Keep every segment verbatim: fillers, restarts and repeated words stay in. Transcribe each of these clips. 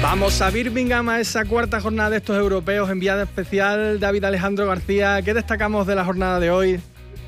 Vamos a Birmingham, a esa cuarta jornada de estos europeos. Enviada especial David Alejandro García. ¿Qué destacamos de la jornada de hoy?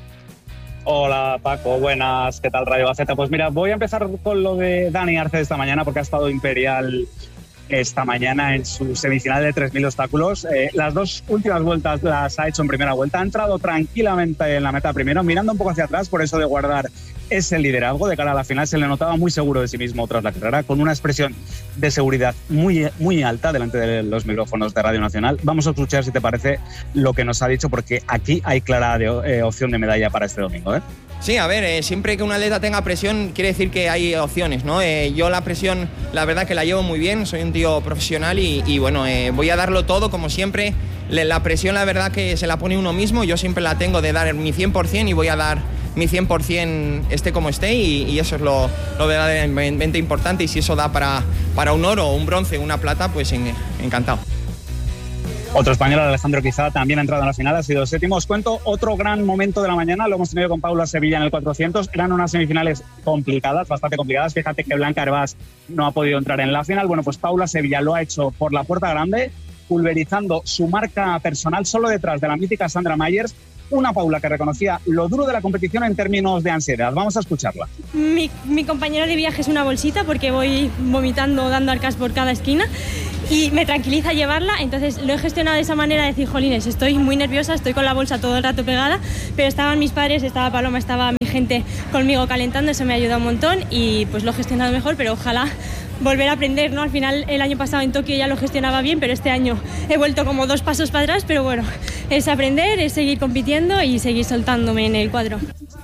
Hola Paco, buenas, ¿qué tal Radio Gaceta? Pues mira, voy a empezar con lo de Dani Arce esta mañana porque ha estado imperial esta mañana en su semifinal de tres mil obstáculos. Eh, las dos últimas vueltas las ha hecho en primera vuelta, ha entrado tranquilamente en la meta primero, mirando un poco hacia atrás, por eso de guardar ese liderazgo de cara a la final. Se le notaba muy seguro de sí mismo tras la carrera, con una expresión de seguridad muy, muy alta delante de los micrófonos de Radio Nacional. Vamos a escuchar, si te parece, lo que nos ha dicho, porque aquí hay clara de, eh, opción de medalla para este domingo, ¿eh? Sí, a ver, eh, siempre que un atleta tenga presión quiere decir que hay opciones, ¿no? Eh, yo la presión, la verdad que la llevo muy bien, soy un tío profesional y, y bueno, eh, voy a darlo todo como siempre. La presión, la verdad que se la pone uno mismo, yo siempre la tengo de dar mi cien por ciento y voy a dar mi cien por ciento esté como esté y, y eso es lo, lo verdaderamente importante, y si eso da para, para un oro, un bronce, una plata, pues en, encantado. Otro español, Alejandro Quizá, también ha entrado en la final, ha sido séptimo. Os cuento otro gran momento de la mañana, lo hemos tenido con Paula Sevilla en el cuatrocientos. Eran unas semifinales complicadas, bastante complicadas. Fíjate que Blanca Hervás no ha podido entrar en la final. Bueno, pues Paula Sevilla lo ha hecho por la puerta grande, pulverizando su marca personal solo detrás de la mítica Sandra Myers. Una Paula que reconocía lo duro de la competición en términos de ansiedad. Vamos a escucharla. Mi, mi compañero de viaje es una bolsita porque voy vomitando, dando arcas por cada esquina y me tranquiliza llevarla, entonces lo he gestionado de esa manera, de decir, jolines, estoy muy nerviosa, estoy con la bolsa todo el rato pegada, pero estaban mis padres, estaba Paloma, estaba mi gente conmigo calentando, eso me ha ayudado un montón y pues lo he gestionado mejor, pero ojalá volver a aprender, ¿no? Al final el año pasado en Tokio ya lo gestionaba bien, pero este año he vuelto como dos pasos para atrás, pero bueno, es aprender, es seguir compitiendo y seguir soltándome en el cuadro.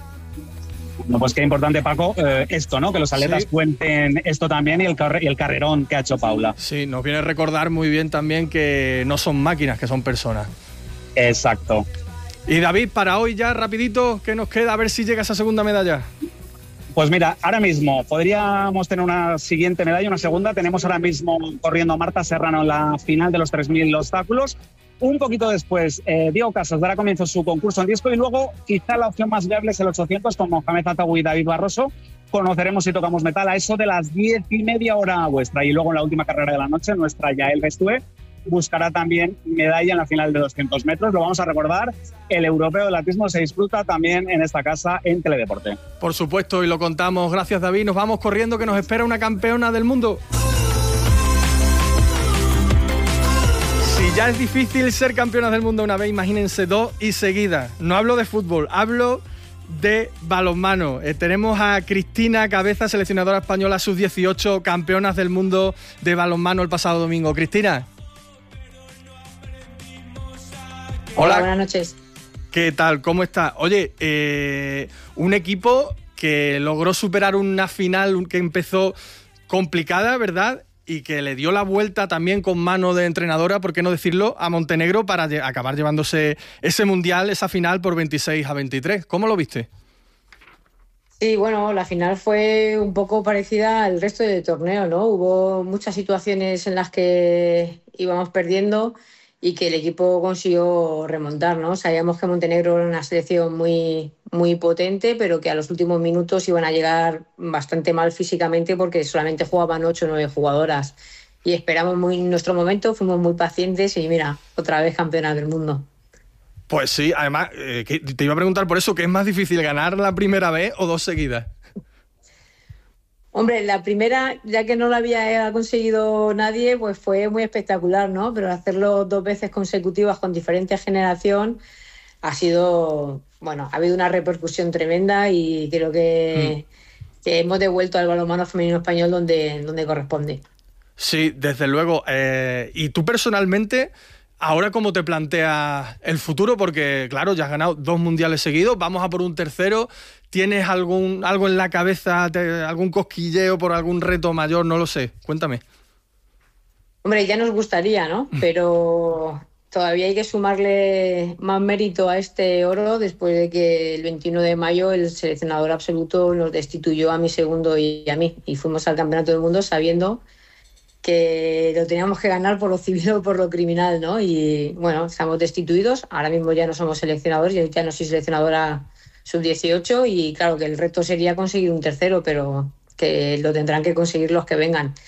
No, pues qué importante, Paco, eh, esto, ¿no? Que los atletas sí. cuenten esto también y el, carre- y el carrerón que ha hecho Paula. Sí, nos viene a recordar muy bien también que no son máquinas, que son personas. Exacto. Y David, para hoy ya, rapidito, ¿qué nos queda? A ver si llega esa segunda medalla. Pues mira, ahora mismo podríamos tener una siguiente medalla, una segunda. Tenemos ahora mismo corriendo a Marta Serrano en la final de los tres mil obstáculos. Un poquito después, eh, Diego Casas dará comienzo su concurso en disco y luego quizá la opción más viable es el ochocientos con Mohamed Atawi y David Barroso. Conoceremos si tocamos metal a eso de las diez y media hora vuestra. Y luego en la última carrera de la noche, nuestra Yael Bestúe buscará también medalla en la final de doscientos metros. Lo vamos a recordar, el europeo del atletismo se disfruta también en esta casa en Teledeporte. Por supuesto, y lo contamos. Gracias, David. Nos vamos corriendo, que nos espera una campeona del mundo. Si ya es difícil ser campeonas del mundo una vez, imagínense dos y seguidas. No hablo de fútbol, hablo de balonmano. Eh, tenemos a Cristina Cabeza, seleccionadora española sub dieciocho, campeonas del mundo de balonmano el pasado domingo. Cristina. Hola, Hola, buenas noches. ¿Qué tal? ¿Cómo estás? Oye, eh, un equipo que logró superar una final que empezó complicada, ¿verdad? Y que le dio la vuelta también con mano de entrenadora, ¿por qué no decirlo?, a Montenegro para lle- acabar llevándose ese mundial, esa final por veintiséis a veintitrés. ¿Cómo lo viste? Sí, bueno, la final fue un poco parecida al resto del torneo, ¿no? Hubo muchas situaciones en las que íbamos perdiendo y que el equipo consiguió remontar, ¿no? Sabíamos que Montenegro era una selección muy, muy potente, pero que a los últimos minutos iban a llegar bastante mal físicamente porque solamente jugaban ocho o nueve jugadoras. Y esperamos muy nuestro momento, fuimos muy pacientes y mira, otra vez campeonas del mundo. Pues sí, además, eh, que te iba a preguntar por eso, ¿qué es más difícil, ganar la primera vez o dos seguidas? Hombre, la primera, ya que no la había conseguido nadie, pues fue muy espectacular, ¿no? Pero hacerlo dos veces consecutivas con diferente generación ha sido, bueno, ha habido una repercusión tremenda y creo que, mm. que hemos devuelto al balonmano femenino español donde, donde corresponde. Sí, desde luego. Eh, ¿y tú personalmente, ahora cómo te planteas el futuro? Porque, claro, ya has ganado dos mundiales seguidos, vamos a por un tercero. ¿Tienes algún algo en la cabeza, te, algún cosquilleo por algún reto mayor? No lo sé, cuéntame. Hombre, ya nos gustaría, ¿no? Pero todavía hay que sumarle más mérito a este oro después de que el veintiuno de mayo el seleccionador absoluto nos destituyó a mi segundo y a mí. Y fuimos al Campeonato del Mundo sabiendo que lo teníamos que ganar por lo civil o por lo criminal, ¿no? Y bueno, estamos destituidos. Ahora mismo ya no somos seleccionadores, yo ya no soy seleccionadora sub dieciocho y claro que el reto sería conseguir un tercero, pero que lo tendrán que conseguir los que vengan.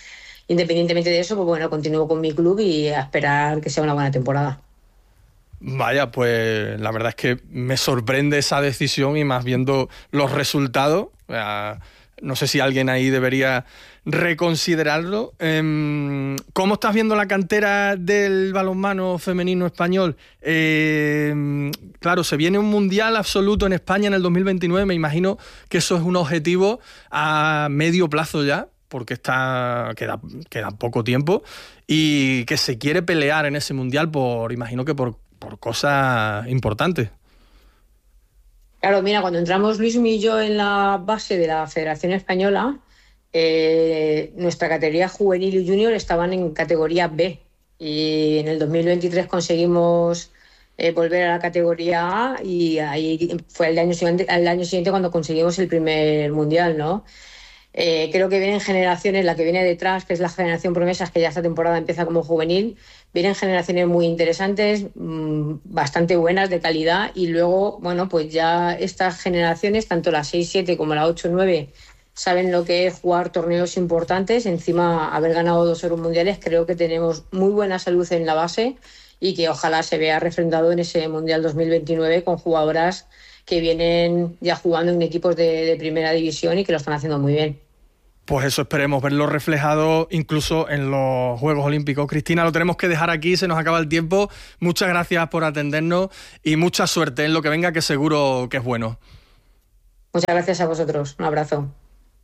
independientemente de eso, pues bueno, continúo con mi club y a esperar que sea una buena temporada. Vaya, pues la verdad es que me sorprende esa decisión y más viendo los resultados. Eh, no sé si alguien ahí debería reconsiderarlo. Eh, ¿Cómo estás viendo la cantera del balonmano femenino español? Eh, claro, se viene un mundial absoluto en España en el dos mil veintinueve. Me imagino que eso es un objetivo a medio plazo ya, porque está queda, queda poco tiempo, y que se quiere pelear en ese mundial por, imagino que por, por cosas importantes. Claro, mira, cuando entramos Luismi y yo en la base de la Federación Española, eh, nuestra categoría juvenil y junior estaban en categoría B, y en el dos mil veintitrés conseguimos eh, volver a la categoría A, y ahí fue el año siguiente, el año siguiente cuando conseguimos el primer mundial, ¿no? Eh, creo que vienen generaciones, la que viene detrás, que es la generación promesas, que ya esta temporada empieza como juvenil, vienen generaciones muy interesantes, mmm, bastante buenas, de calidad, y luego, bueno, pues ya estas generaciones, tanto la seis siete como la ocho nueve, saben lo que es jugar torneos importantes. Encima, haber ganado dos euros mundiales, creo que tenemos muy buena salud en la base y que ojalá se vea refrendado en ese Mundial dos mil veintinueve con jugadoras que vienen ya jugando en equipos de, de primera división y que lo están haciendo muy bien. Pues eso, esperemos verlo reflejado incluso en los Juegos Olímpicos. Cristina, lo tenemos que dejar aquí, se nos acaba el tiempo. Muchas gracias por atendernos y mucha suerte en lo que venga, que seguro que es bueno. Muchas gracias a vosotros. Un abrazo.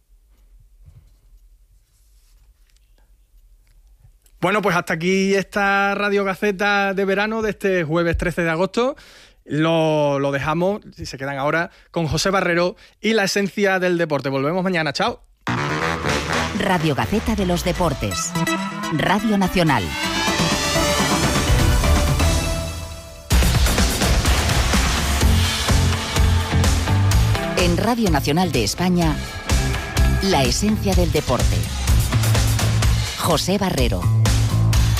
Bueno, pues hasta aquí esta Radio Gaceta de verano de este jueves trece de agosto. Lo, lo dejamos, si se quedan ahora, con José Barrero y la esencia del deporte. Volvemos mañana. Chao. Radio Gaceta de los Deportes. Radio Nacional. En Radio Nacional de España, la esencia del deporte. José Barrero.